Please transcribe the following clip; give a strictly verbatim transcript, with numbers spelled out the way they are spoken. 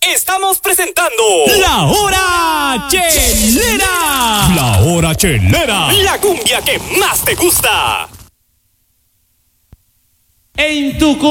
estamos presentando La Hora Chelera. La Hora Chelera, la cumbia que más te gusta. En tu